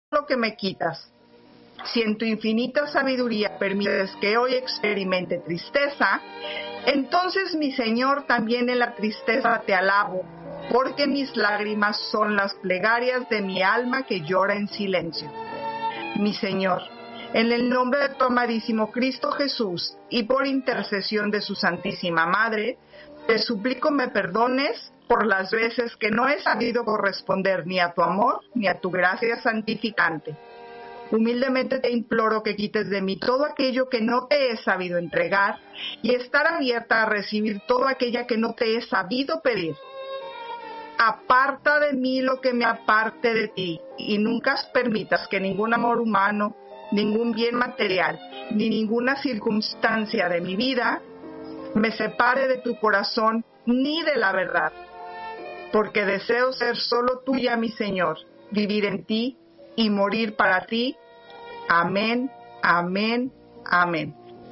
lo que me quitas. Si en tu infinita sabiduría permites que hoy experimente tristeza, entonces, mi Señor, también en la tristeza te alabo, porque mis lágrimas son las plegarias de mi alma que llora en silencio. Mi Señor, en el nombre de tu amadísimo Cristo Jesús y por intercesión de su Santísima Madre, te suplico me perdones por las veces que no he sabido corresponder ni a tu amor ni a tu gracia santificante. Humildemente te imploro que quites de mí todo aquello que no te he sabido entregar y estar abierta a recibir todo aquello que no te he sabido pedir. Aparta de mí lo que me aparte de ti y nunca permitas que ningún amor humano, ningún bien material, ni ninguna circunstancia de mi vida me separe de tu corazón ni de la verdad, porque deseo ser solo tuya, mi Señor, vivir en ti y morir para ti. Amén, amén, amén.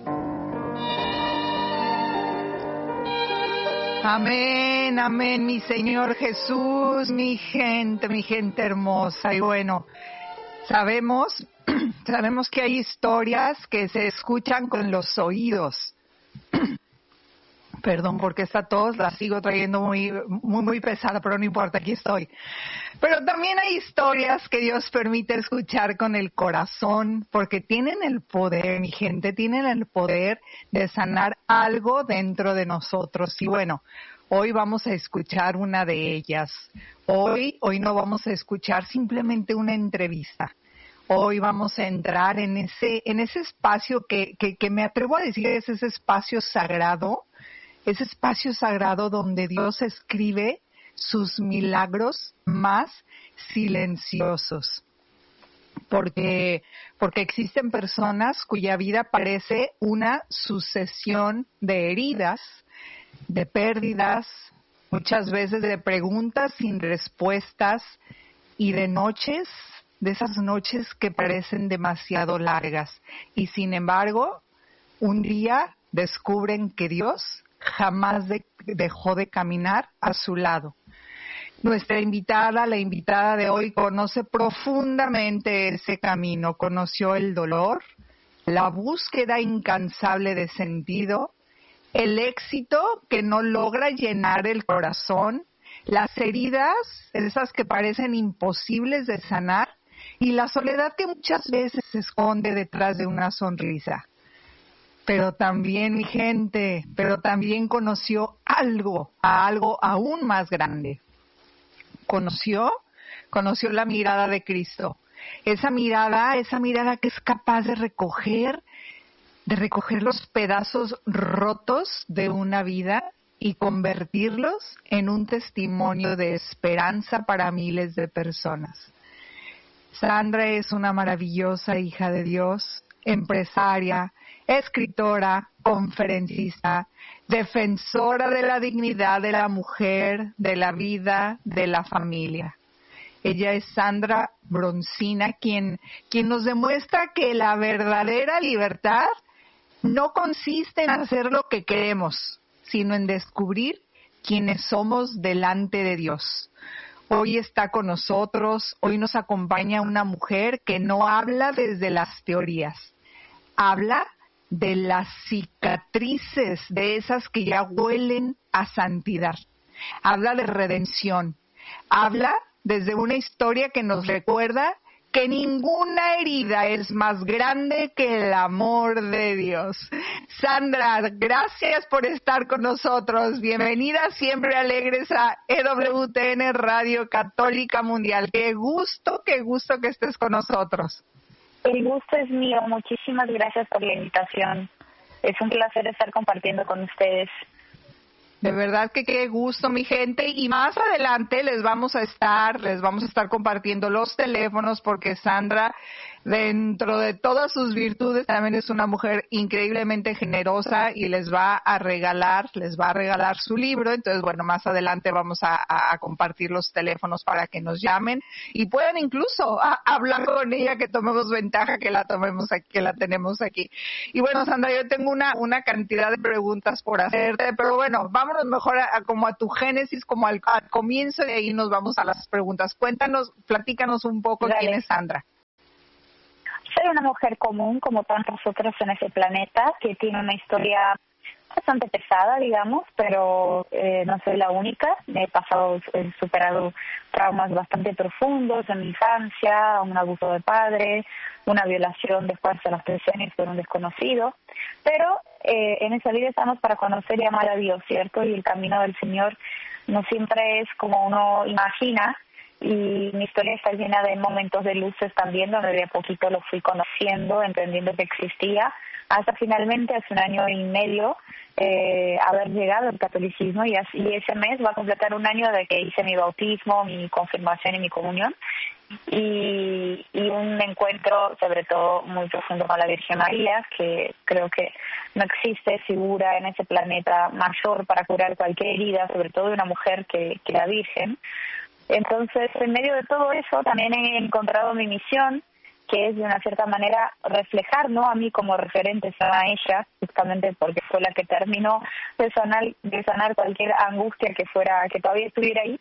Amén, amén, mi Señor Jesús, mi gente hermosa. Y bueno, sabemos que hay historias que se escuchan con los oídos. Perdón, porque esta tos la sigo trayendo muy pesada, pero no importa, aquí estoy. Pero también hay historias que Dios permite escuchar con el corazón, porque tienen el poder, mi gente, tienen el poder de sanar algo dentro de nosotros. Y bueno, hoy vamos a escuchar una de ellas. Hoy no vamos a escuchar simplemente una entrevista. Hoy vamos a entrar en ese espacio que me atrevo a decir es ese espacio sagrado. Ese espacio sagrado donde Dios escribe sus milagros más silenciosos. Porque existen personas cuya vida parece una sucesión de heridas, de pérdidas, muchas veces de preguntas sin respuestas y de noches, de esas noches que parecen demasiado largas. Y sin embargo, un día descubren que Dios jamás dejó de caminar a su lado. Nuestra invitada, la invitada de hoy, conoce profundamente ese camino, conoció el dolor, la búsqueda incansable de sentido, el éxito que no logra llenar el corazón, las heridas, esas que parecen imposibles de sanar, y la soledad que muchas veces se esconde detrás de una sonrisa. Pero también, mi gente, conoció algo aún más grande. Conoció la mirada de Cristo. Esa mirada que es capaz de recoger los pedazos rotos de una vida y convertirlos en un testimonio de esperanza para miles de personas. Sandra es una maravillosa hija de Dios, empresaria, escritora, conferencista, defensora de la dignidad de la mujer, de la vida, de la familia. Ella es Sandra Broncina, quien nos demuestra que la verdadera libertad no consiste en hacer lo que queremos, sino en descubrir quiénes somos delante de Dios. Hoy está con nosotros, hoy nos acompaña una mujer que no habla desde las teorías, habla de las cicatrices, de esas que ya huelen a santidad. Habla de redención, habla desde una historia que nos recuerda que ninguna herida es más grande que el amor de Dios. Sandra, gracias por estar con nosotros. Bienvenida siempre alegres a EWTN Radio Católica Mundial. Qué gusto que estés con nosotros. El gusto es mío. Muchísimas gracias por la invitación. Es un placer estar compartiendo con ustedes. De verdad que qué gusto, mi gente. Y más adelante les vamos a estar compartiendo los teléfonos porque Sandra, dentro de todas sus virtudes, también es una mujer increíblemente generosa y les va a regalar su libro. Entonces, bueno, más adelante vamos a compartir los teléfonos para que nos llamen y puedan incluso hablar con ella, que tomemos ventaja que la tenemos aquí. Y bueno, Sandra, yo tengo una cantidad de preguntas por hacerte, pero bueno, vámonos mejor como a tu génesis, como al comienzo, y ahí nos vamos a las preguntas. Platícanos un poco. Dale. ¿Quién es Sandra? soy una mujer común como tantos otros en ese planeta que tiene una historia bastante pesada, digamos, pero no soy la única. He superado traumas bastante profundos en mi infancia, un abuso de padre, una violación después de los 13 años por un desconocido, pero en esa vida estamos para conocer y amar a Dios, ¿cierto? Y el camino del Señor no siempre es como uno imagina, y mi historia está llena de momentos de luces también, donde de a poquito lo fui conociendo, entendiendo que existía, hasta finalmente hace 1 año y medio haber llegado al catolicismo, y ese mes va a completar 1 año de que hice mi bautismo, mi confirmación y mi comunión, y un encuentro sobre todo muy profundo con la Virgen María, que creo que no existe figura en ese planeta mayor para curar cualquier herida, sobre todo de una mujer que la Virgen. Entonces, en medio de todo eso, también he encontrado mi misión, que es de una cierta manera reflejar, ¿no?, a mí como referente a ella, justamente porque fue la que terminó de sanar cualquier angustia que todavía estuviera ahí,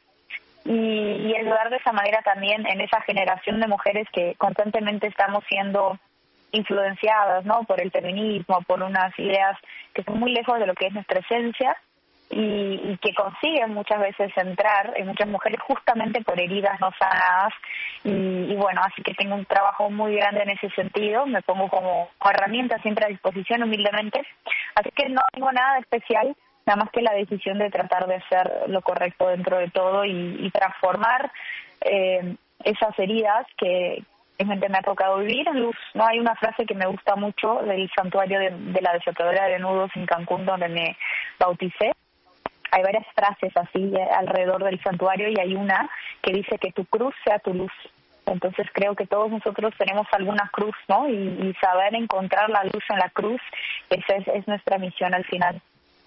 y ayudar de esa manera también en esa generación de mujeres que constantemente estamos siendo influenciadas, ¿no?, por el feminismo, por unas ideas que son muy lejos de lo que es nuestra esencia, y que consiguen muchas veces entrar en muchas mujeres justamente por heridas no sanadas, y bueno, así que tengo un trabajo muy grande en ese sentido, me pongo como herramienta siempre a disposición humildemente, así que no tengo nada de especial, nada más que la decisión de tratar de hacer lo correcto dentro de todo y transformar esas heridas que realmente me ha tocado vivir en luz. No, hay una frase que me gusta mucho del santuario de la desatadora de nudos en Cancún, donde me bauticé. Hay varias frases así alrededor del santuario, y hay una que dice que tu cruz sea tu luz. Entonces creo que todos nosotros tenemos alguna cruz, ¿no? Y saber encontrar la luz en la cruz, esa es nuestra misión al final.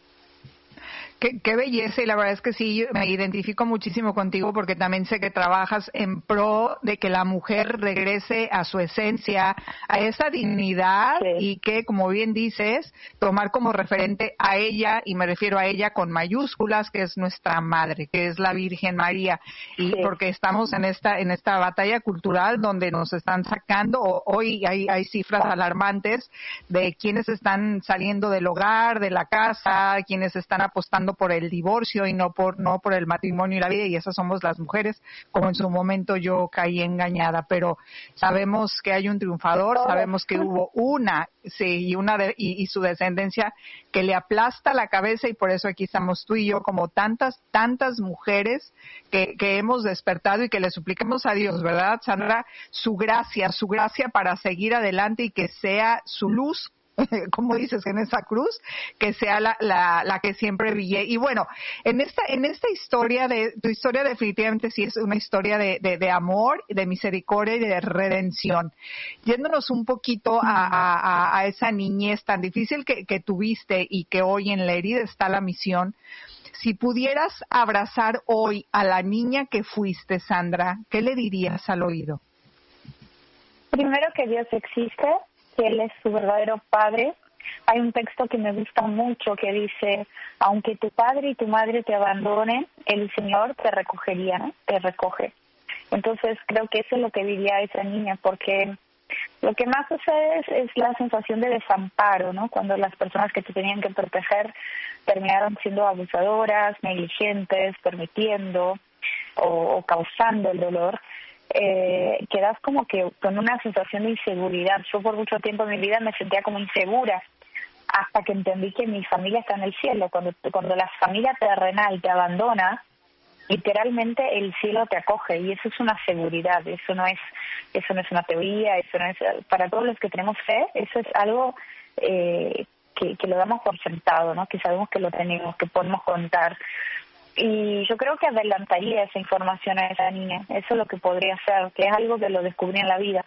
Qué belleza, y la verdad es que sí, me identifico muchísimo contigo porque también sé que trabajas en pro de que la mujer regrese a su esencia, a esa dignidad, sí, y que, como bien dices, tomar como referente a ella, y me refiero a ella con mayúsculas, que es nuestra madre, que es la Virgen María, y sí, porque estamos en esta batalla cultural donde nos están sacando, hoy hay cifras alarmantes de quienes están saliendo del hogar, de la casa, quienes están apostando por el divorcio y no por el matrimonio y la vida, y esas somos las mujeres, como en su momento yo caí engañada, pero sabemos que hay un triunfador, sabemos que hubo y su descendencia que le aplasta la cabeza, y por eso aquí estamos tú y yo, como tantas mujeres que hemos despertado y que le supliquemos a Dios, ¿verdad, Sandra? Su gracia para seguir adelante, y que sea su luz, como dices, en esa cruz, que sea la que siempre brille. Y bueno, en esta historia, tu historia definitivamente sí es una historia de amor, de misericordia y de redención. Yéndonos un poquito a esa niñez tan difícil que tuviste, y que hoy en la herida está la misión, si pudieras abrazar hoy a la niña que fuiste, Sandra, ¿qué le dirías al oído? Primero, que Dios existe, que Él es su verdadero Padre. Hay un texto que me gusta mucho que dice: aunque tu padre y tu madre te abandonen, el Señor te recogería, ¿no? Te recoge. Entonces creo que eso es lo que diría esa niña, porque lo que más sucede es la sensación de desamparo, ¿no? Cuando las personas que te tenían que proteger terminaron siendo abusadoras, negligentes, permitiendo o causando el dolor. Quedas como que con una sensación de inseguridad. Yo por mucho tiempo en mi vida me sentía como insegura, hasta que entendí que mi familia está en el cielo. Cuando la familia terrenal te abandona, literalmente el cielo te acoge, y eso es una seguridad. Eso no es una teoría, eso no es, para todos los que tenemos fe, eso es algo que lo damos por sentado, ¿no? Que sabemos que lo tenemos, que podemos contar. Y yo creo que adelantaría esa información a esa niña. Eso es lo que podría hacer, que es algo que lo descubrí en la vida.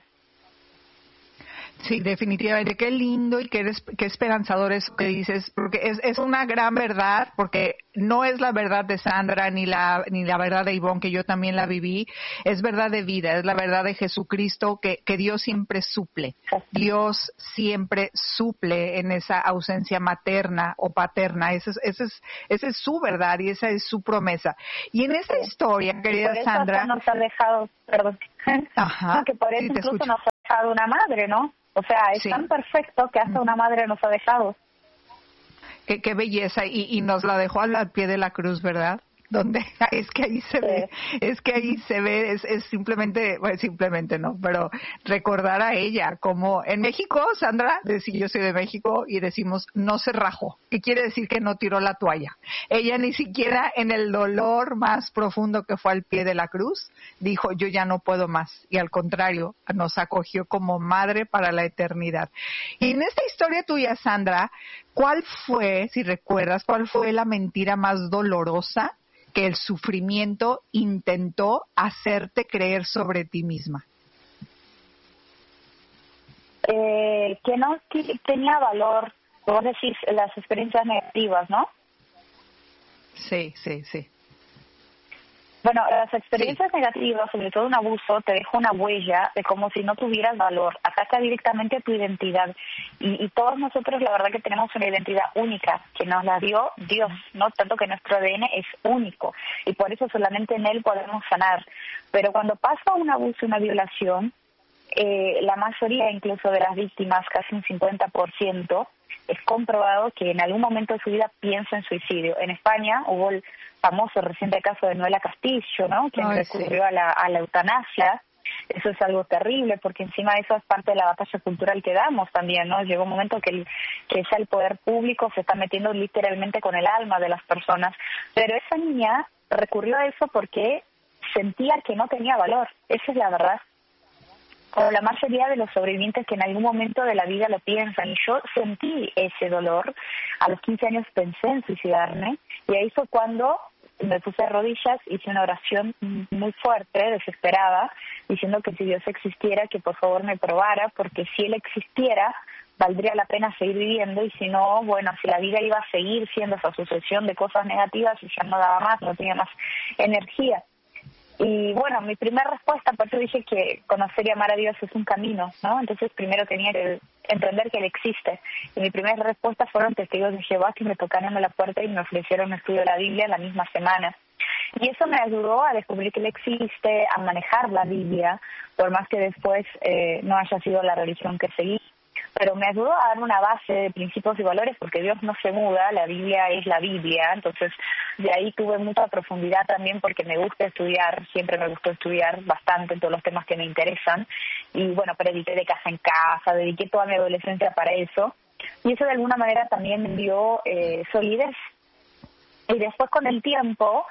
Sí, definitivamente. Qué lindo y qué esperanzador es que dices, porque es una gran verdad, porque no es la verdad de Sandra ni la verdad de Ivonne, que yo también la viví. Es verdad de vida, es la verdad de Jesucristo, que Dios siempre suple. Dios siempre suple en esa ausencia materna o paterna. Esa es su verdad y esa es su promesa. Y en esa historia, querida Sandra, nos ha dejado, perdón, ajá, que por eso sí, incluso nos ha dejado una madre, ¿no? O sea, es Sí. tan perfecto que hasta una madre nos ha dejado. Qué belleza, y nos la dejó al pie de la cruz, ¿verdad? Donde es que ahí se ve, es simplemente, bueno, simplemente no, pero recordar a ella, como en México, Sandra, yo soy de México y decimos no se rajó, que quiere decir que no tiró la toalla. Ella ni siquiera en el dolor más profundo que fue al pie de la cruz, dijo yo ya no puedo más, y al contrario, nos acogió como madre para la eternidad. Y en esta historia tuya, Sandra, ¿cuál fue, si recuerdas, cuál fue la mentira más dolorosa que el sufrimiento intentó hacerte creer sobre ti misma? Que no tenía valor, vos decís, las experiencias negativas, ¿no? Sí. Bueno, las experiencias negativas, sobre todo un abuso, te deja una huella de como si no tuvieras valor. Ataca directamente tu identidad. Y todos nosotros, la verdad que tenemos una identidad única, que nos la dio Dios, ¿no? Tanto que nuestro ADN es único. Y por eso solamente en él podemos sanar. Pero cuando pasa un abuso, una violación, la mayoría incluso de las víctimas, casi un 50%, es comprobado que en algún momento de su vida piensa en suicidio. En España hubo el famoso reciente caso de Noela Castillo, ¿no? Quien recurrió a la eutanasia. Eso es algo terrible, porque encima eso es parte de la batalla cultural que damos también, ¿no? Llegó un momento que ya el poder público se está metiendo literalmente con el alma de las personas. Pero esa niña recurrió a eso porque sentía que no tenía valor. Esa es la verdad. Como la mayoría de los sobrevivientes que en algún momento de la vida lo piensan. Y yo sentí ese dolor. A los 15 años pensé en suicidarme, y ahí fue cuando me puse de rodillas, hice una oración muy fuerte, desesperada, diciendo que si Dios existiera, que por favor me probara, porque si Él existiera, valdría la pena seguir viviendo, y si no, bueno, si la vida iba a seguir siendo esa sucesión de cosas negativas, y ya no daba más, no tenía más energía. Y bueno, mi primera respuesta, por eso dije que conocer y amar a Dios es un camino, ¿no? Entonces primero tenía que entender que Él existe. Y mi primera respuesta fueron testigos de Jehová que me tocaron a la puerta y me ofrecieron un estudio de la Biblia la misma semana. Y eso me ayudó a descubrir que Él existe, a manejar la Biblia, por más que después no haya sido la religión que seguí. Pero me ayudó a dar una base de principios y valores, porque Dios no se muda, la Biblia es la Biblia. Entonces de ahí tuve mucha profundidad también, porque me gusta estudiar, siempre me gustó estudiar bastante en todos los temas que me interesan. Y bueno, prediqué de casa en casa, dediqué toda mi adolescencia para eso. Y eso de alguna manera también me dio solidez. Y después con el tiempo,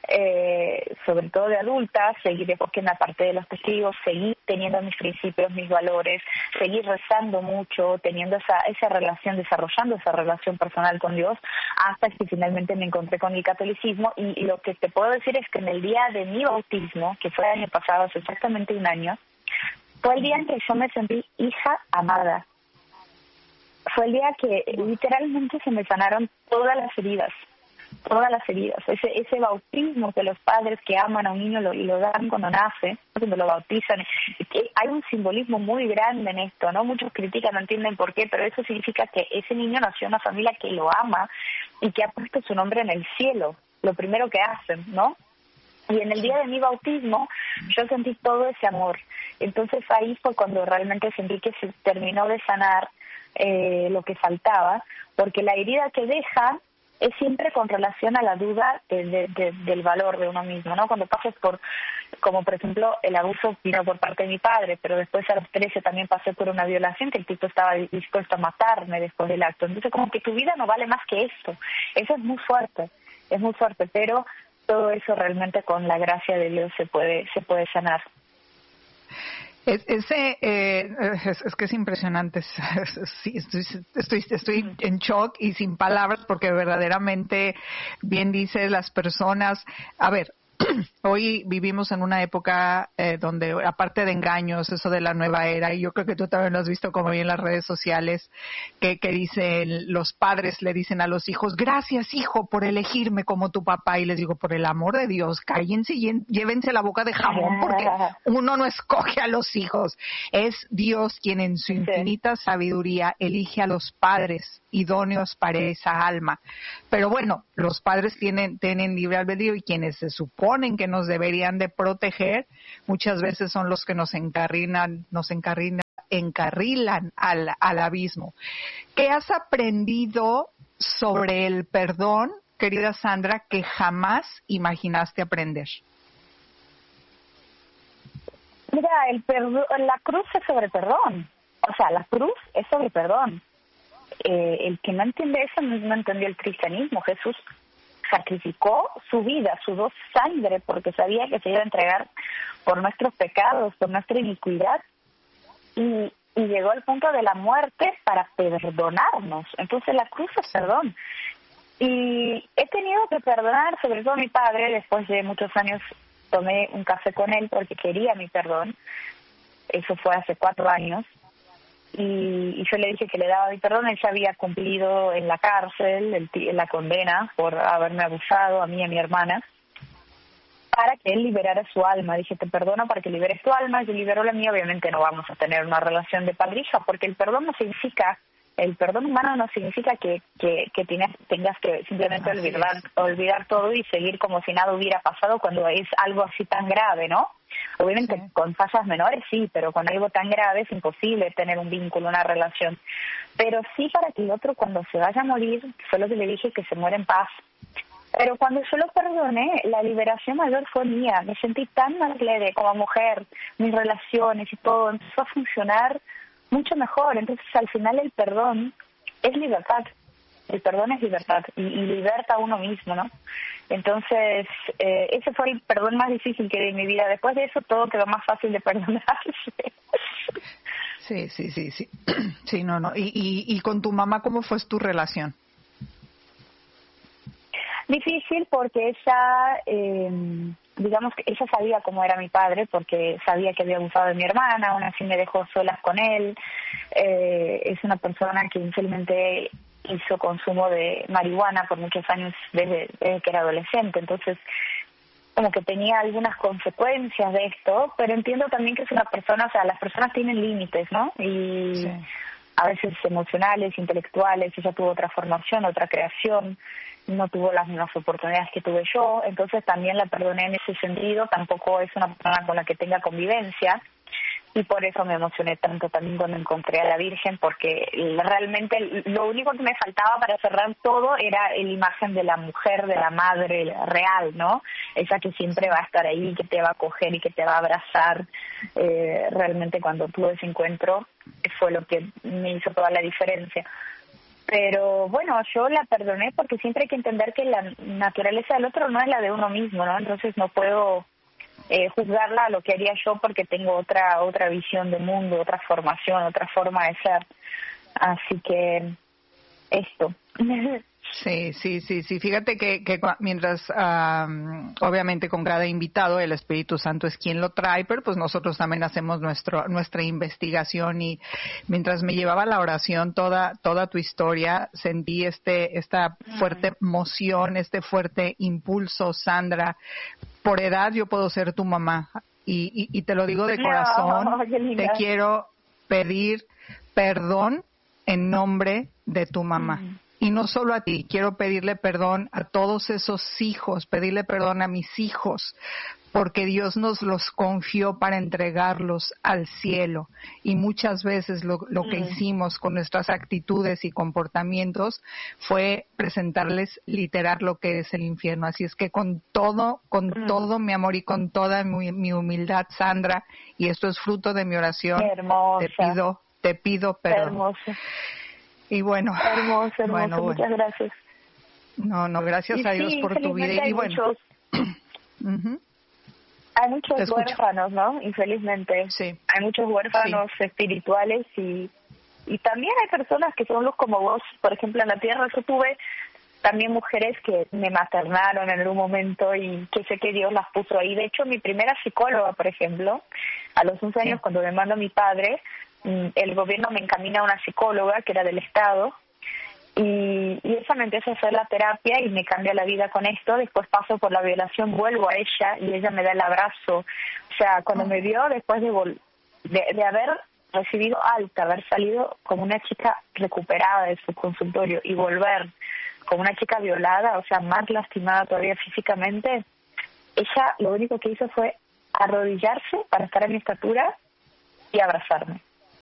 sobre todo de adulta, seguí después que me aparté de los testigos, seguí teniendo mis principios, mis valores, seguí rezando mucho, teniendo esa relación, desarrollando esa relación personal con Dios, hasta que finalmente me encontré con el catolicismo. Y lo que te puedo decir es que en el día de mi bautismo, que fue el año pasado, hace exactamente un año, fue el día en que yo me sentí hija amada. Fue el día que literalmente se me sanaron todas las heridas. Ese bautismo que los padres que aman a un niño lo dan cuando nace, cuando lo bautizan. Hay un simbolismo muy grande en esto, ¿no? Muchos critican, no entienden por qué, pero eso significa que ese niño nació en una familia que lo ama y que ha puesto su nombre en el cielo, lo primero que hacen, ¿no? Y en el día de mi bautismo yo sentí todo ese amor. Entonces ahí fue cuando realmente sentí que se terminó de sanar lo que faltaba, porque la herida que deja es siempre con relación a la duda del valor de uno mismo, ¿no? Cuando pasas como por ejemplo el abuso vino por parte de mi padre, pero después a los 13 también pasé por una violación, que el tipo estaba dispuesto a matarme después del acto. Entonces como que tu vida no vale más que esto. Eso es muy fuerte, pero todo eso realmente con la gracia de Dios se puede sanar. Es que es impresionante. Sí, estoy en shock y sin palabras, porque verdaderamente, bien dices, las personas, a ver, hoy vivimos en una época donde, aparte de engaños, eso de la nueva era, y yo creo que tú también lo has visto como vi en las redes sociales, que dicen, los padres le dicen a los hijos, gracias hijo por elegirme como tu papá, y les digo, por el amor de Dios, cállense y llévense la boca de jabón, porque uno no escoge a los hijos, es Dios quien en su infinita sabiduría elige a los padres idóneos para esa alma. Pero bueno, los padres tienen libre albedrío, y quienes se suponen que nos deberían de proteger, muchas veces son los que nos encarrilan encarrilan al abismo. ¿Qué has aprendido sobre el perdón, querida Sandra, que jamás imaginaste aprender? Mira, la cruz es sobre perdón. O sea, la cruz es sobre perdón. El que no entiende eso no entendió el cristianismo. Jesús sacrificó su vida, sudó sangre, porque sabía que se iba a entregar por nuestros pecados, por nuestra iniquidad, y llegó al punto de la muerte para perdonarnos. Entonces la cruz es perdón. Y he tenido que perdonar, sobre todo a mi padre. Después de muchos años tomé un café con él porque quería mi perdón. Eso fue hace 4 años. Y yo le dije que le daba mi perdón. Él ya había cumplido en la cárcel la condena por haberme abusado a mí y a mi hermana, para que él liberara su alma. Dije, te perdono para que liberes tu alma. Yo libero la mía. Obviamente no vamos a tener una relación de padre-hija, porque el perdón no significa, el perdón humano no significa que tengas que simplemente olvidar todo y seguir como si nada hubiera pasado cuando es algo así tan grave, ¿no? Obviamente sí, con fallas menores sí, pero con algo tan grave es imposible tener un vínculo, una relación. Pero sí, para que el otro, cuando se vaya a morir, fue lo que le dije, que se muera en paz. Pero cuando yo lo perdoné, la liberación mayor fue mía. Me sentí tan más leve como mujer, mis relaciones y todo empezó a funcionar mucho mejor. Entonces, al final, el perdón es libertad. El perdón es libertad y liberta a uno mismo, ¿no? Entonces, ese fue el perdón más difícil que di en mi vida. Después de eso, todo quedó más fácil de perdonarse. Sí. Sí, no. ¿Y con tu mamá cómo fue tu relación? Difícil, porque ella, digamos que ella sabía cómo era mi padre, porque sabía que había abusado de mi hermana, aún así me dejó solas con él. Es una persona que inicialmente hizo consumo de marihuana por muchos años desde que era adolescente, entonces como que tenía algunas consecuencias de esto, pero entiendo también que es una persona, o sea, las personas tienen límites, ¿no? Y sí, a veces emocionales, intelectuales. Ella tuvo otra formación, otra creación, no tuvo las mismas oportunidades que tuve yo, entonces también la perdoné en ese sentido. Tampoco es una persona con la que tenga convivencia, y por eso me emocioné tanto también cuando encontré a la Virgen, porque realmente lo único que me faltaba para cerrar todo era la imagen de la mujer, de la madre real, ¿no? Esa que siempre va a estar ahí, que te va a coger y que te va a abrazar. Realmente cuando tuve ese encuentro fue lo que me hizo toda la diferencia. Pero bueno, yo la perdoné porque siempre hay que entender que la naturaleza del otro no es la de uno mismo, ¿no? Entonces no puedo juzgarla a lo que haría yo, porque tengo otra visión del mundo, otra formación, otra forma de ser. Así que esto. Sí. Fíjate que mientras, obviamente con cada invitado, el Espíritu Santo es quien lo trae, pero pues nosotros también hacemos nuestra investigación, y mientras me llevaba la oración toda tu historia, sentí esta fuerte emoción, este fuerte impulso, Sandra. Por edad yo puedo ser tu mamá, y te lo digo de corazón. Te quiero pedir perdón en nombre de tu mamá. Y no solo a ti, quiero pedirle perdón a todos esos hijos, pedirle perdón a mis hijos, porque Dios nos los confió para entregarlos al cielo. Y muchas veces lo que hicimos con nuestras actitudes y comportamientos fue presentarles literal lo que es el infierno. Así es que con todo mi amor y con toda mi humildad, Sandra, y esto es fruto de mi oración, te pido perdón. Hermosa. Y bueno, hermoso, muchas gracias. No, gracias a Dios por tu vida. Y bueno, hay muchos huérfanos, ¿no? Infelizmente. Sí. Hay muchos huérfanos espirituales, y también hay personas que son los como vos. Por ejemplo, en la tierra yo tuve también mujeres que me maternaron en algún momento, y que sé que Dios las puso ahí. De hecho, mi primera psicóloga, por ejemplo, a los 11 años, cuando me mandó mi padre, el gobierno me encamina a una psicóloga que era del Estado, y esa me empieza a hacer la terapia y me cambia la vida con esto. Después paso por la violación, vuelvo a ella y ella me da el abrazo. O sea, cuando me vio después de haber recibido alta, haber salido como una chica recuperada de su consultorio y volver como una chica violada, o sea, más lastimada todavía físicamente, ella lo único que hizo fue arrodillarse para estar a mi estatura y abrazarme.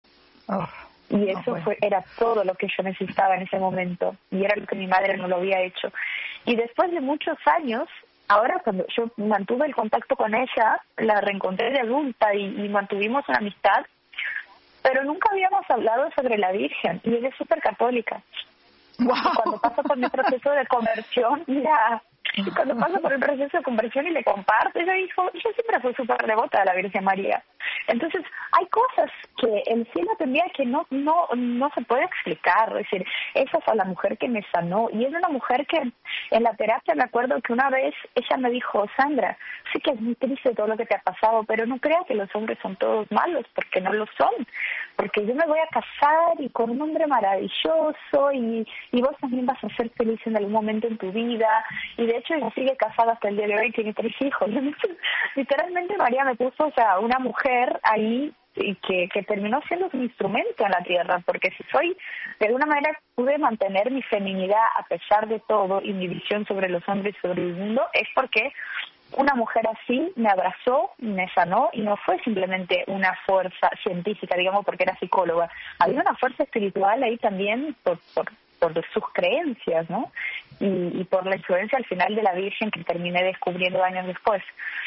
Oh, y eso era todo lo que yo necesitaba en ese momento, y era lo que mi madre no lo había hecho. Y después de muchos años, ahora cuando yo mantuve el contacto con ella, la reencontré de adulta y mantuvimos una amistad, pero nunca habíamos hablado sobre la Virgen, y ella es súper católica. Wow. Y cuando paso por mi proceso de conversión, cuando paso por el proceso de conversión y le comparto, ella dijo, yo siempre fui súper devota de la Virgen María. Entonces, hay cosas que el cielo tendría que no se puede explicar. Es decir, esa fue la mujer que me sanó, y es una mujer que en la terapia me acuerdo que una vez ella me dijo, Sandra, sí que es muy triste todo lo que te ha pasado, pero no creas que los hombres son todos malos, porque no lo son, porque yo me voy a casar y con un hombre maravilloso y vos también vas a ser feliz en algún momento en tu vida, y de hecho ella sigue casada hasta el día de hoy, tiene 3 hijos. Entonces, literalmente María me puso, o sea, una mujer ahí y que terminó siendo un instrumento en la tierra, porque si soy, de alguna manera pude mantener mi feminidad a pesar de todo y mi visión sobre los hombres y sobre el mundo, es porque una mujer así me abrazó, me sanó, y no fue simplemente una fuerza científica, digamos, porque era psicóloga. Había una fuerza espiritual ahí también por sus creencias, ¿no? Y por la influencia al final de la Virgen que terminé descubriendo años después.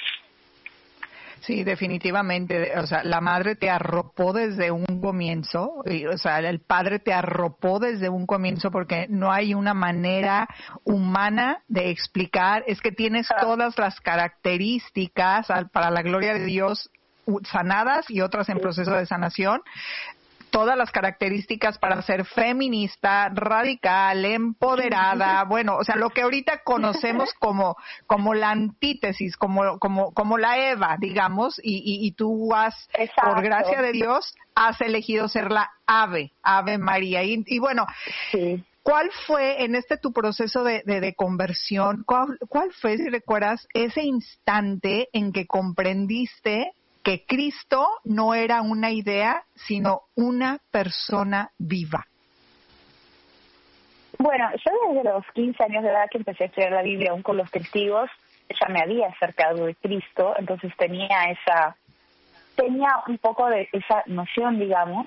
Sí, definitivamente. O sea, la madre te arropó desde un comienzo, o sea, el padre te arropó desde un comienzo, porque no hay una manera humana de explicar. Es que tienes todas las características para la gloria de Dios sanadas y otras en proceso de sanación. Todas las características para ser feminista, radical, empoderada, bueno, o sea, lo que ahorita conocemos como la antítesis, como la Eva, digamos, y tú has, Exacto. Por gracia de Dios, has elegido ser la Ave María. Y bueno, sí. ¿Cuál fue en tu proceso de conversión, cuál fue, si recuerdas, ese instante en que comprendiste que Cristo no era una idea, sino una persona viva? Bueno, yo desde los 15 años de edad que empecé a estudiar la Biblia aún con los testigos, ya me había acercado de Cristo, entonces tenía un poco de esa noción, digamos.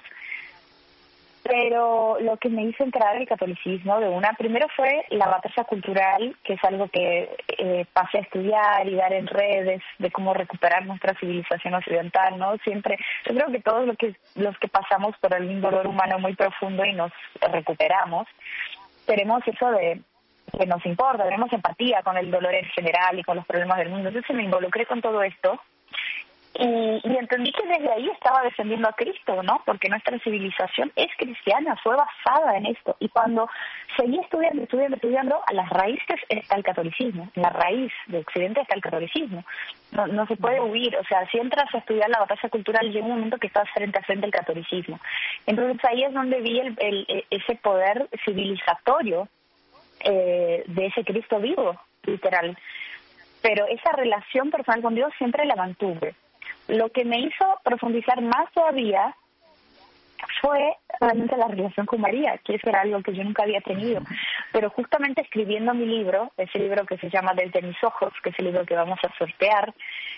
Pero lo que me hizo entrar al catolicismo primero fue la batalla cultural, que es algo que pasé a estudiar y dar en redes, de cómo recuperar nuestra civilización occidental, ¿no? Siempre, yo creo que todos los que pasamos por algún dolor humano muy profundo y nos recuperamos, tenemos eso de que nos importa, tenemos empatía con el dolor en general y con los problemas del mundo. Entonces me involucré con todo esto. Y entendí que desde ahí estaba defendiendo a Cristo, ¿no? Porque nuestra civilización es cristiana, fue basada en esto. Y cuando seguí estudiando, a las raíces está el catolicismo. En la raíz de Occidente está el catolicismo. No se puede huir. O sea, si entras a estudiar la batalla cultural, llega un momento que estás frente a frente al catolicismo. Entonces ahí es donde vi ese poder civilizatorio de ese Cristo vivo, literal. Pero esa relación personal con Dios siempre la mantuve. Lo que me hizo profundizar más todavía fue realmente la relación con María, que eso era algo que yo nunca había tenido. Pero justamente escribiendo mi libro, ese libro que se llama Desde mis ojos, que es el libro que vamos a sortear,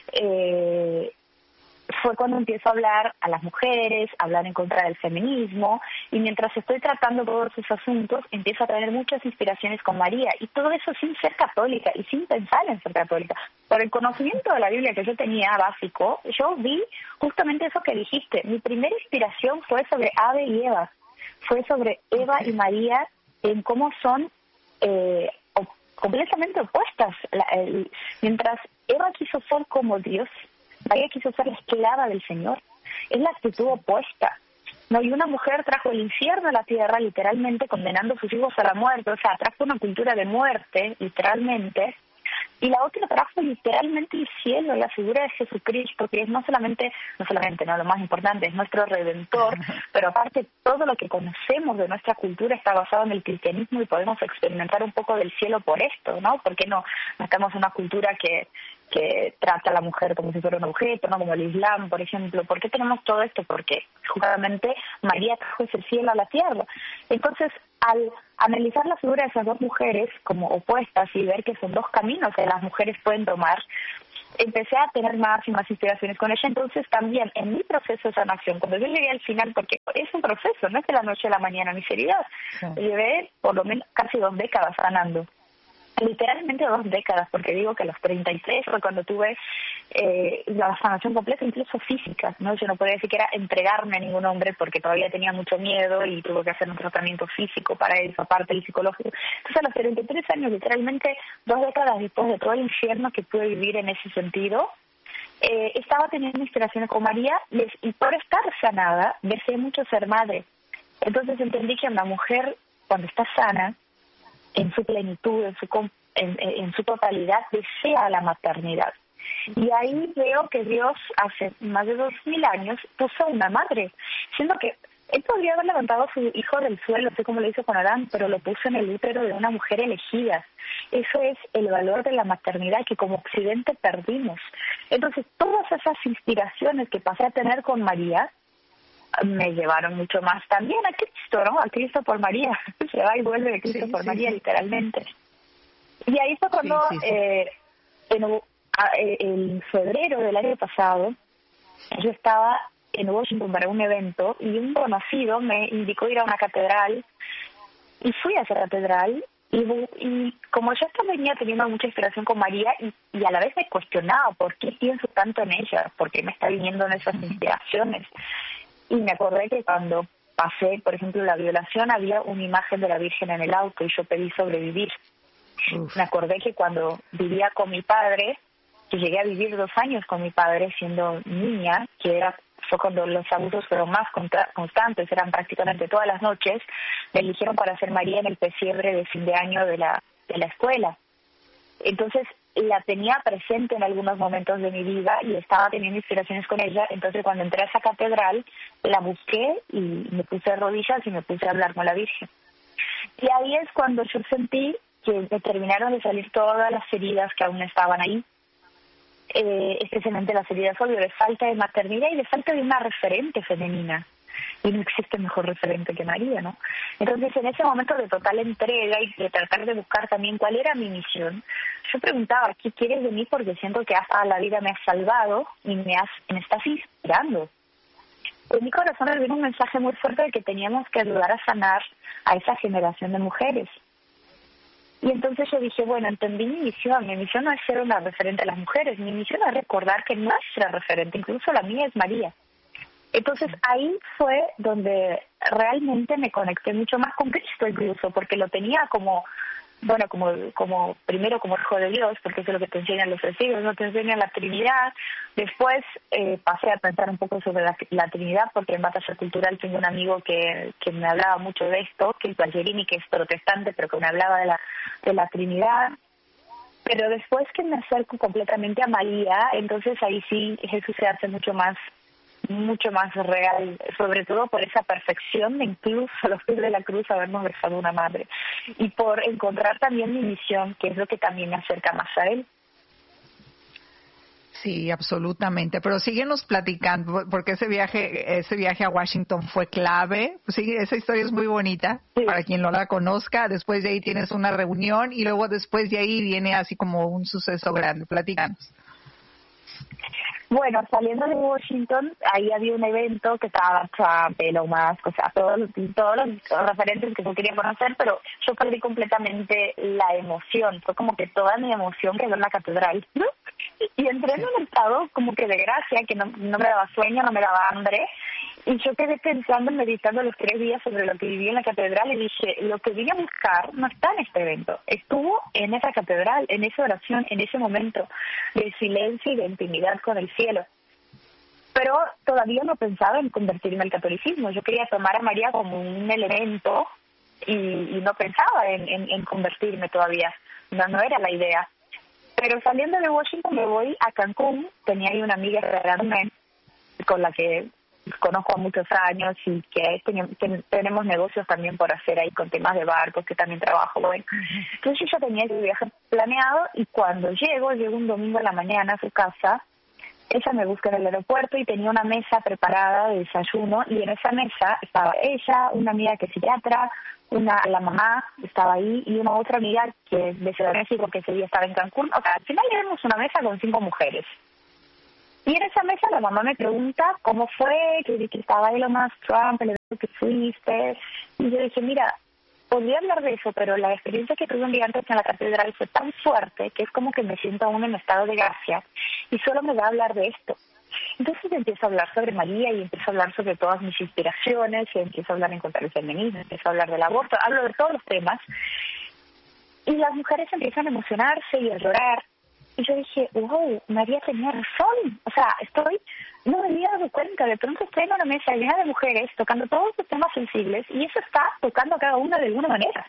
fue cuando empiezo a hablar a las mujeres, a hablar en contra del feminismo, y mientras estoy tratando todos esos asuntos, empiezo a tener muchas inspiraciones con María, y todo eso sin ser católica y sin pensar en ser católica. Por el conocimiento de la Biblia que yo tenía básico, yo vi justamente eso que dijiste. Mi primera inspiración fue sobre Ave y Eva, fue sobre Eva y María, en cómo son completamente opuestas. Mientras Eva quiso ser como Dios, María quiso ser la esclava del Señor. Es la actitud opuesta. No, y una mujer trajo el infierno a la tierra, literalmente condenando a sus hijos a la muerte. O sea, trajo una cultura de muerte, literalmente. Y la otra trajo literalmente el cielo, la figura de Jesucristo, que es no solamente, lo más importante, es nuestro Redentor, pero aparte todo lo que conocemos de nuestra cultura está basado en el cristianismo y podemos experimentar un poco del cielo por esto, ¿no? Porque no estamos en una cultura que trata a la mujer como si fuera un objeto, ¿no? Como el Islam, por ejemplo. ¿Por qué tenemos todo esto? Porque justamente María trajo ese cielo a la tierra. Entonces, al analizar la figura de esas dos mujeres como opuestas y ver que son dos caminos que las mujeres pueden tomar, empecé a tener más y más inspiraciones con ella. Entonces también en mi proceso de sanación, cuando yo llegué al final, porque es un proceso, no es de la noche a la mañana mi seriedad. Sí. Llevé por lo menos casi 2 décadas sanando. Literalmente 2 décadas, porque digo que a los 33 fue cuando tuve la sanación completa, incluso física, ¿no? Yo no podía ni siquiera entregarme a ningún hombre porque todavía tenía mucho miedo y tuve que hacer un tratamiento físico para eso, aparte del psicológico. Entonces a los 33 años, literalmente 2 décadas después de todo el infierno que pude vivir en ese sentido, estaba teniendo inspiraciones con María y por estar sanada deseé mucho ser madre. Entonces entendí que una mujer, cuando está sana, en su plenitud, en su totalidad, desea la maternidad. Y ahí veo que Dios hace más de 2000 años puso una madre, siendo que él podría haber levantado a su hijo del suelo, así como lo hizo con Adán, pero lo puso en el útero de una mujer elegida. Eso es el valor de la maternidad que como Occidente perdimos. Entonces, todas esas inspiraciones que pasé a tener con María me llevaron mucho más también a Cristo, ¿no? A Cristo por María. Se va y vuelve de Cristo por María, literalmente. Y ahí fue cuando, en febrero del año pasado, yo estaba en Washington para un evento y un conocido me indicó ir a una catedral y fui a esa catedral y como yo venía teniendo mucha inspiración con María y a la vez me cuestionaba por qué pienso tanto en ella, por qué me está viniendo en esas inspiraciones. Y me acordé que cuando pasé, por ejemplo, la violación, había una imagen de la Virgen en el auto y yo pedí sobrevivir. Me acordé que cuando vivía con mi padre, que llegué a vivir 2 años con mi padre siendo niña, fue cuando los abusos fueron más constantes, eran prácticamente todas las noches, me eligieron para ser María en el pesebre de fin de año de la escuela. Entonces la tenía presente en algunos momentos de mi vida y estaba teniendo inspiraciones con ella. Entonces cuando entré a esa catedral la busqué y me puse de rodillas y me puse a hablar con la Virgen. Y ahí es cuando yo sentí que me terminaron de salir todas las heridas que aún estaban ahí, especialmente las heridas obvio de falta de maternidad y de falta de una referente femenina. Y no existe mejor referente que María, ¿no? Entonces, en ese momento de total entrega y de tratar de buscar también cuál era mi misión, yo preguntaba, ¿qué quieres de mí? Porque siento que hasta la vida me has salvado y me estás inspirando. En mi corazón había un mensaje muy fuerte de que teníamos que ayudar a sanar a esa generación de mujeres. Y entonces yo dije, bueno, entendí mi misión no es ser una referente a las mujeres, mi misión es recordar que nuestra referente, incluso la mía, es María. Entonces ahí fue donde realmente me conecté mucho más con Cristo incluso, porque lo tenía como primero como hijo de Dios, porque eso es lo que te enseñan los testigos, no te enseñan la Trinidad. Después pasé a pensar un poco sobre la Trinidad, porque en Batalla Cultural tengo un amigo que me hablaba mucho de esto, que es Ballerini, que es protestante, pero que me hablaba de la Trinidad. Pero después que me acerco completamente a María, entonces ahí sí Jesús se hace mucho más real, sobre todo por esa perfección de incluso a los pies de la cruz habernos dejado una madre y por encontrar también mi misión, que es lo que también me acerca más a él. Sí, absolutamente. Pero síguenos platicando, porque ese viaje a Washington fue clave. Sí, esa historia es muy bonita, sí, para quien no la conozca. Después de ahí tienes una reunión y luego después de ahí viene así como un suceso grande. Platícanos. Bueno, saliendo de Washington, ahí había un evento que estaba Trump, Elon Musk, o sea, todos los referentes que yo quería conocer, pero yo perdí completamente la emoción. Fue como que toda mi emoción quedó en la catedral, ¿no? Y entré en un estado como que de gracia, que no me daba sueño, no me daba hambre, y yo quedé pensando, meditando los 3 días sobre lo que viví en la catedral, y dije, lo que vine a buscar no está en este evento, estuvo en esa catedral, en esa oración, en ese momento de silencio y de intimidad con el cielo. Pero todavía no pensaba en convertirme al catolicismo. Yo quería tomar a María como un elemento y no pensaba en convertirme todavía. No era la idea. Pero saliendo de Washington me voy a Cancún. Tenía ahí una amiga con la que conozco a muchos años y que tenemos negocios también por hacer ahí con temas de barcos, que también trabajo. Bueno, entonces yo tenía ese viaje planeado y cuando llego un domingo a la mañana a su casa, ella me busca en el aeropuerto y tenía una mesa preparada de desayuno y en esa mesa estaba ella, una amiga que es psiquiatra, la mamá estaba ahí y una otra amiga que es de Ciudad de México que ese día estaba en Cancún. O sea, al final éramos una mesa con 5 mujeres. Y en esa mesa la mamá me pregunta cómo fue, que estaba Elon Musk, Trump, que fuiste. Y yo dije, mira, podría hablar de eso, pero la experiencia que tuve un día antes en la catedral fue tan fuerte que es como que me siento aún en estado de gracia y solo me va a hablar de esto. Entonces empiezo a hablar sobre María y empiezo a hablar sobre todas mis inspiraciones y empiezo a hablar en contra del feminismo, empiezo a hablar del aborto, hablo de todos los temas y las mujeres empiezan a emocionarse y a llorar. Y yo dije, wow, María tenía razón. O sea, no me había dado cuenta. De pronto estoy en una mesa llena de mujeres tocando todos los temas sensibles y eso está tocando a cada una de alguna manera.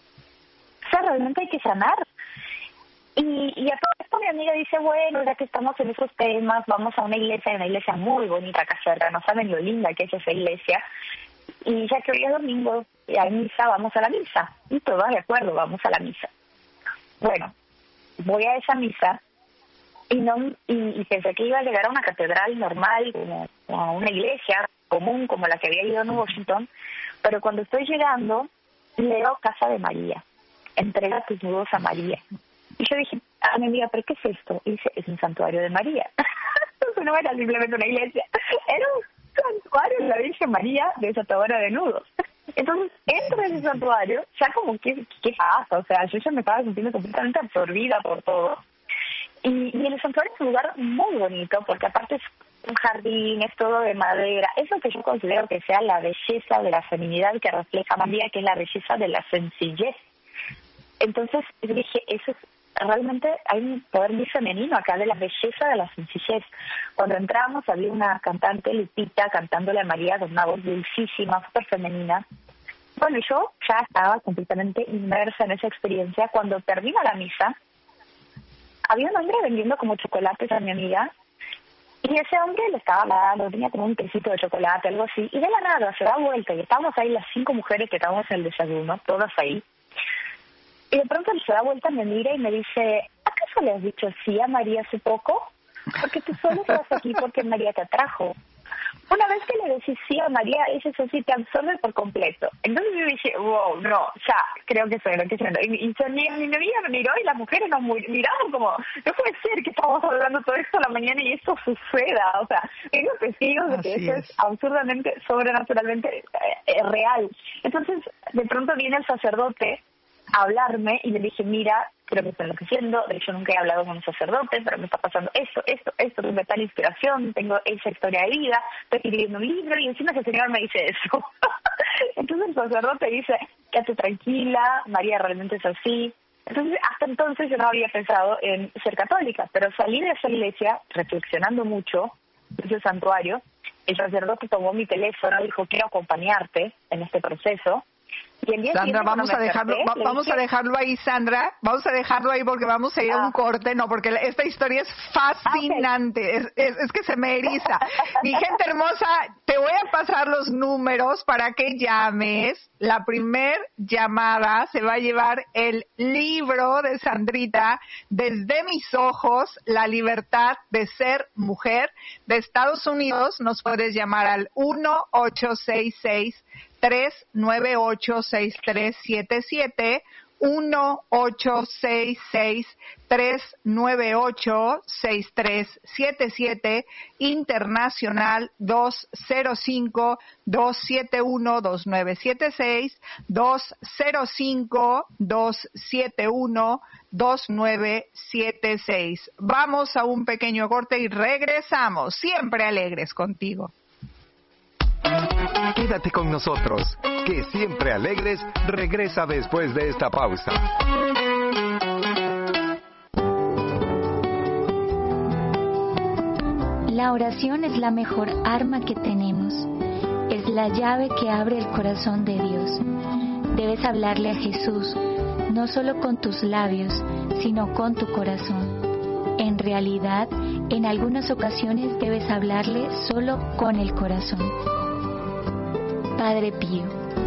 O sea, realmente hay que sanar. Y a todo esto mi amiga dice, bueno, ya que estamos en esos temas, vamos a una iglesia muy bonita acá cerca. No saben lo linda que es esa iglesia. Y ya que hoy es domingo y hay misa, vamos a la misa. Y todas de acuerdo, vamos a la misa. Bueno, voy a esa misa y pensé que iba a llegar a una catedral normal, como a una iglesia común como la que había ido en Washington, pero cuando estoy llegando, leo Casa de María, entrega tus nudos a María. Y yo dije, mi amiga, ¿pero qué es esto? Y dice, es un santuario de María. Entonces no era simplemente una iglesia, era un santuario de la Virgen María desatadora de nudos. Entonces, entro en ese santuario, ya como, ¿qué pasa? O sea, yo ya me estaba sintiendo completamente absorbida por todo. Y en el santuario es un lugar muy bonito, porque aparte es un jardín, es todo de madera. Es lo que yo considero que sea la belleza de la feminidad que refleja María, que es la belleza de la sencillez. Entonces, dije, eso es realmente, hay un poder muy femenino acá de la belleza de la sencillez. Cuando entramos había una cantante, Lupita, cantándole a María con una voz dulcísima, súper femenina. Bueno, yo ya estaba completamente inmersa en esa experiencia. Cuando termina la misa, había un hombre vendiendo como chocolates a mi amiga, y ese hombre le estaba dando, tenía como un trocito de chocolate, algo así, y de la nada se da vuelta, y estábamos ahí las 5 mujeres que estábamos en el desayuno, todas ahí, y de pronto él se da vuelta, me mira y me dice, ¿acaso le has dicho sí a María hace poco? Porque tú solo estás aquí porque María te atrajo. Una vez que le decís sí a María, eso sí te absorbe por completo. Entonces yo dije, wow, no, ya, creo que soy lo que soy. Y mi amiga me miró y las mujeres nos miraron como, no puede ser que estamos hablando todo esto a la mañana y esto suceda. O sea, tengo testigos de que eso es absurdamente, sobrenaturalmente real. Entonces, de pronto viene el sacerdote a hablarme y le dije, mira, creo que estoy enloqueciendo, de hecho nunca he hablado con un sacerdote, pero me está pasando esto, tuve tal inspiración, tengo esa historia de vida, estoy escribiendo un libro y encima ese señor me dice eso. Entonces el sacerdote dice, quédate tranquila, María realmente es así. Entonces hasta entonces yo no había pensado en ser católica, pero salí de esa iglesia reflexionando mucho, de ese santuario, el sacerdote tomó mi teléfono y dijo, quiero acompañarte en este proceso. Sandra, vamos a dejarlo ahí, Sandra. Vamos a dejarlo ahí porque vamos a ir a un corte, no, porque esta historia es fascinante. Okay. Es que se me eriza. Mi gente hermosa, te voy a pasar los números para que llames. La primer llamada se va a llevar el libro de Sandrita, Desde mis ojos, la libertad de ser mujer. De Estados Unidos nos puedes llamar al 1-866-398-6377, 1-866-398-6377, internacional 205-271-2976, 205-271-2976. Vamos a un pequeño corte y regresamos, siempre alegres contigo. Quédate con nosotros, que Siempre Alegres regresa después de esta pausa. La oración es la mejor arma que tenemos. Es la llave que abre el corazón de Dios. Debes hablarle a Jesús, no solo con tus labios, sino con tu corazón. En realidad, en algunas ocasiones debes hablarle solo con el corazón. Padre Pío,